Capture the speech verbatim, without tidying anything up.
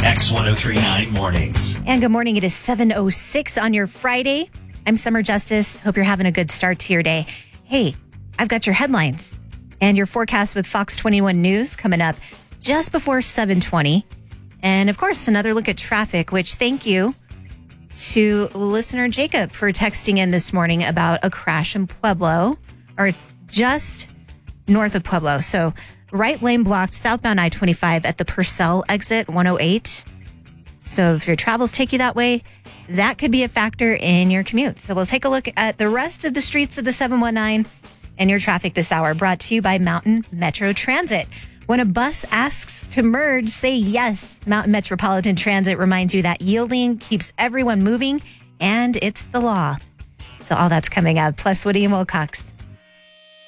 X one oh three point nine Mornings. And good morning. It is seven oh six on your Friday. I'm Summer Justice. Hope you're having a good start to your day. Hey, I've got your headlines and your forecast with Fox twenty-one News coming up just before seven twenty. And of course, another look at traffic, which thank you to listener Jacob for texting in this morning about a crash in Pueblo, or just north of Pueblo. So right lane blocked southbound I twenty-five at the Purcell exit one oh eight. So if your travels take you that way, that could be a factor in your commute. So we'll take a look at the rest of the streets of the seven one nine and your traffic this hour, brought to you by Mountain Metro Transit. When a bus asks to merge, say yes. Mountain Metropolitan Transit reminds you that yielding keeps everyone moving, and it's the law. So all that's coming up, plus Woody and Wilcox.